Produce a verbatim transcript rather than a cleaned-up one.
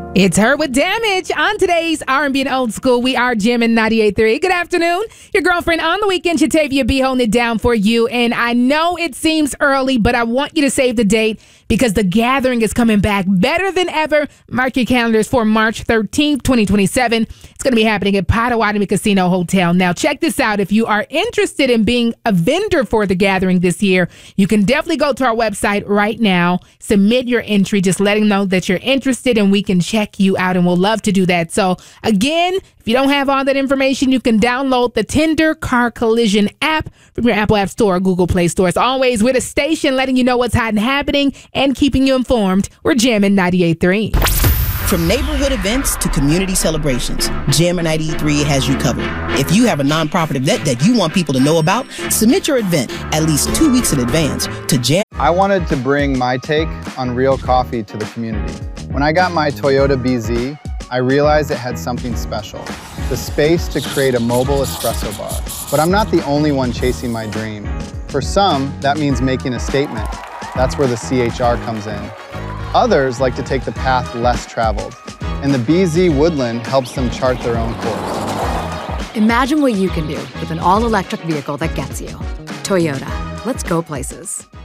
It's her with Damage on today's R and B and Old School. We are jamming ninety-eight point three. Good afternoon. Your girlfriend on the weekend, Shatavia B, holding it down for you. And I know it seems early, but I want you to save the date because the gathering is coming back better than ever. Mark your calendars for March thirteenth, twenty twenty-seven. It's going to be happening at Potawatomi Casino Hotel. Now, check this out. If you are interested in being a vendor for the gathering this year, you can definitely go to our website right now, submit your entry, just letting them know that you're interested, and we can check you out, and we'll love to do that. So, again, if you don't have all that information, you can download the Tender Car Collision app from your Apple App Store or Google Play Store. As always, we're the station letting you know what's hot and happening and keeping you informed. We're jamming ninety-eight point three. From neighborhood events to community celebrations, Jammer ninety-eight point three has you covered. If you have a nonprofit event that you want people to know about, submit your event at least two weeks in advance to Jam. I wanted to bring my take on real coffee to the community. When I got my Toyota B Z, I realized it had something special, the space to create a mobile espresso bar. But I'm not the only one chasing my dream. For some, that means making a statement. That's where the C H R comes in. Others like to take the path less traveled, and the B Z Woodland helps them chart their own course. Imagine what you can do with an all-electric vehicle that gets you. Toyota. Let's go places.